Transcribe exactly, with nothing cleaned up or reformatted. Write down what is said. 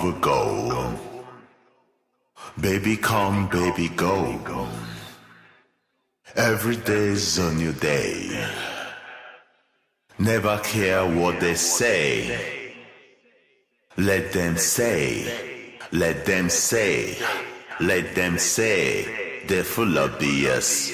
go. Baby come, baby go. Every day's a new day. Never care what they say. Let them say, let them say, let them say. They're full of B S.